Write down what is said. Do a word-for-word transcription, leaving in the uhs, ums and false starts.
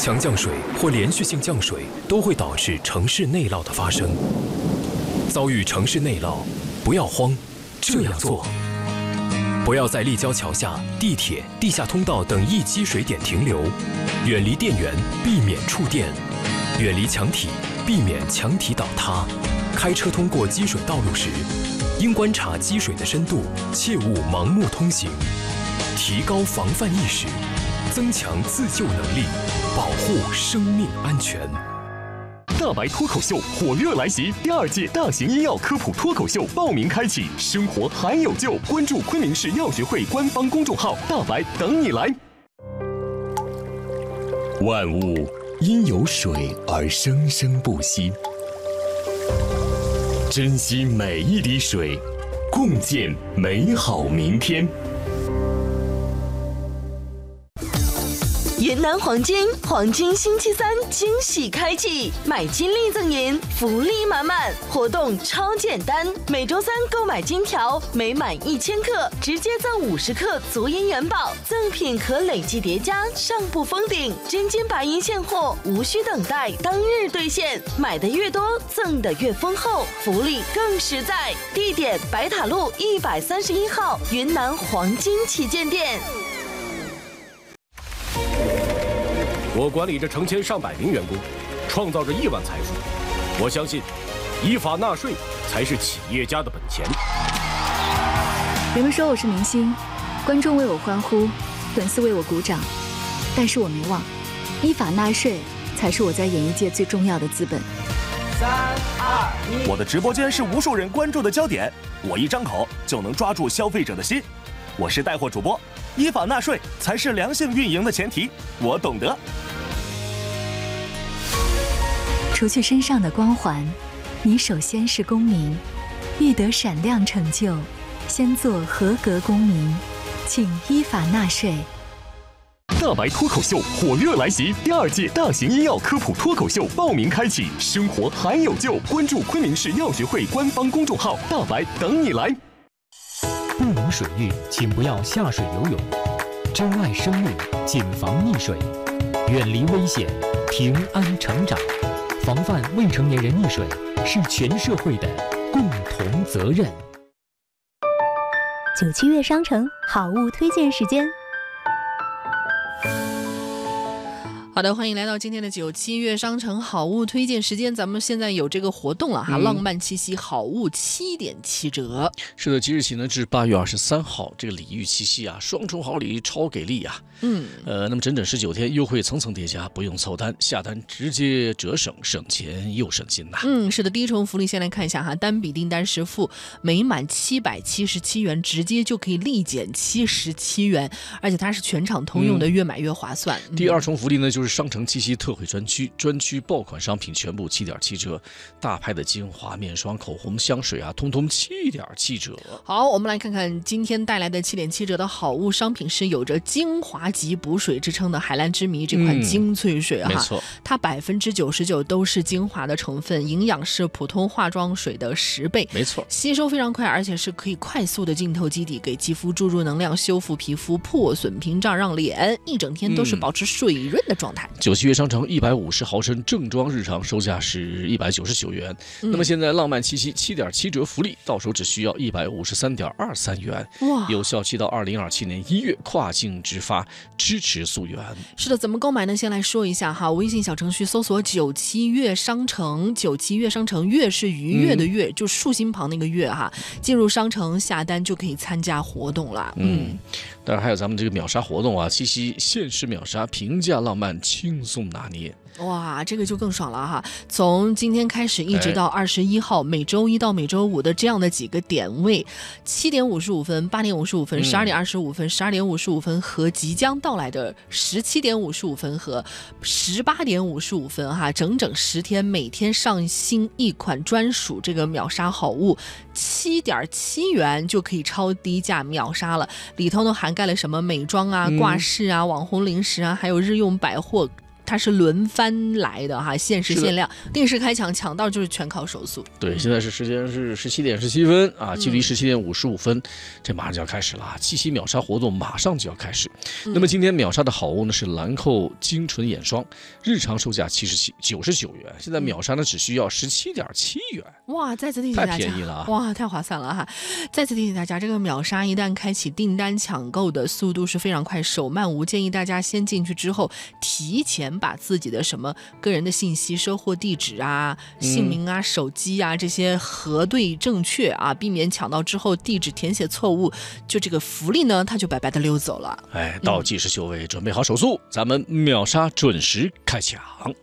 强降水或连续性降水都会导致城市内涝的发生。遭遇城市内涝，不要慌，这样做：不要在立交桥下、地铁、地下通道等易积水点停留，远离电源，避免触电；远离墙体，避免墙体倒塌。开车通过积水道路时，应观察积水的深度，切勿盲目通行。提高防范意识，增强自救能力，保护生命安全。 大白脱口秀火热来袭，第二届大型医药科普脱口秀报名开启，生活还有救！关注昆明市药学会官方公众号“大白”，等你来。万物因有水而生生不息，珍惜每一滴水，共建美好明天。 云南黄金黄金星期三惊喜开启，买金利赠银，福利满满，活动超简单。每周三购买金条，每满一千克直接赠五十克足银元宝，赠品可累计叠加，上不封顶。真金白银现货，无需等待，当日兑现。买的越多，赠的越丰厚，福利更实在。地点：白塔路一百三十一号云南黄金旗舰店。 我管理着成千上百名员工，创造着亿万财富。我相信，依法纳税才是企业家的本钱。 人们说我是明星，观众为我欢呼，粉丝为我鼓掌，但是我没忘，依法纳税才是我在演艺界最重要的资本。 三二一， 我的直播间是无数人关注的焦点，我一张口就能抓住消费者的心。我是带货主播，依法纳税才是良性运营的前提，我懂得。 除去身上的光环，你首先是公民，欲得闪亮成就，先做合格公民，请依法纳税。 大白脱口秀火热来袭，第二届大型医药科普脱口秀报名开启，生活还有救！关注昆明市药学会官方公众号“大白”，等你来。 不懂水域，请不要下水游泳。珍爱生命，谨防溺水，远离危险，平安成长。防范未成年人溺水是全社会的共同责任。 九七月商城好物推荐时间。 好的，欢迎来到今天的九七月商城好物推荐时间。咱们现在有这个活动了哈，嗯、浪漫七夕好物七点七折。 是的，即日起呢至八月二十三号，这个礼遇七夕啊，双重好礼，超给力啊！嗯，呃，那么整整十九天，优惠层层叠加，不用凑单，下单直接折省，省钱又省心呐、啊。 嗯，是的，第一重福利先来看一下哈，单笔订单实付，每满七百七十七元，直接就可以立减七十七元，而且它是全场通用的，越买越划算。 嗯、第二重福利呢，就是商城七夕特惠专区，专区爆款商品全部七点七折，大牌的精华、面霜、口红、香水啊，通通七点七折。 好，我们来看看今天带来的七点七折的好物商品，是有着精华级补水之称的海蓝之谜这款精粹水哈、嗯， 没错， 它百分之九十九都是精华的成分，营养是普通化妆水的十倍， 没错， 吸收非常快，而且是可以快速的浸透基底，给肌肤注入能量，修复皮肤破损屏障，让脸一整天都是保持水润的状态。 嗯九七月商城一百五十毫升正装日常售价是一百九十九元、嗯，那么现在浪漫七夕七点七折福利，到手只需要一百五十三点二三元，哇，有效期到二零二七年一月，跨境直发，支持溯源。 是的，怎么购买呢？先来说一下哈，微信小程序搜索九七月商城，九七月商城，月是愉悦的悦，嗯、就竖心旁那个月哈，进入商城下单就可以参加活动了。嗯。 嗯当然还有咱们这个秒杀活动啊，七夕限时秒杀，平价浪漫，轻松拿捏。 哇，这个就更爽了哈！从今天开始一直到二十一号、哎，每周一到每周五的这样的几个点位，七点五十五分、八点五十五分、十二点二十五分、十二点五十五分和即将到来的十七点五十五分和十八点五十五分哈，整整十天，每天上新一款专属这个秒杀好物，七点七元就可以超低价秒杀了。里头呢涵盖了什么美妆啊、挂饰啊、网红零食啊，还有日用百货。 它是轮番来的哈，限时限量，定时开抢，抢到就是全靠手速。 对，现在是时间是十七点十七分啊，距离十七点五十五分，嗯、这马上就要开始了，七夕秒杀活动马上就要开始。嗯、那么今天秒杀的好物呢是兰蔻精纯眼霜，日常售价七十七九十九元，现在秒杀呢只需要十七点七元。 哇，再次提醒大家， 太便宜了啊！ 哇，太划算了哈！再次提醒大家，这个秒杀一旦开启，订单抢购的速度是非常快，手慢无。建议大家先进去之后，提前把自己的什么个人的信息、收货地址啊、姓名啊、手机啊这些核对正确啊，避免抢到之后地址填写错误，就这个福利呢，它就白白的溜走了。 哎，倒计时就位，准备好手速，咱们秒杀准时开抢。